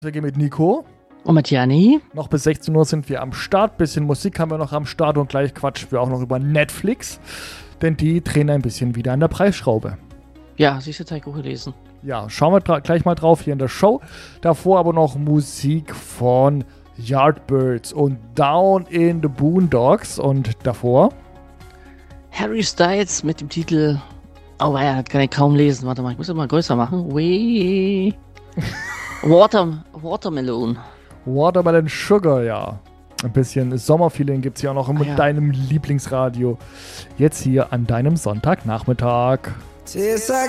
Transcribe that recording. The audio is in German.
Wir gehen mit Nico. Und mit Janni. Noch bis 16 Uhr sind wir am Start. Bisschen Musik haben wir noch am Start und gleich quatschen wir auch noch über Netflix. Denn die drehen ein bisschen wieder an der Preisschraube. Ja, siehst du, habe ich auch gelesen. Ja, schauen wir gleich mal drauf hier in der Show. Davor aber noch Musik von Yardbirds und Down in the Boondocks. Und davor Harry Styles mit dem Titel... Oh ja, kann ich kaum lesen. Warte mal, ich muss es mal größer machen. Wee. Watermelon. Watermelon Sugar, ja. Ein bisschen Sommerfeeling gibt es ja auch noch mit deinem Lieblingsradio. Jetzt hier an deinem Sonntagnachmittag. Tastes like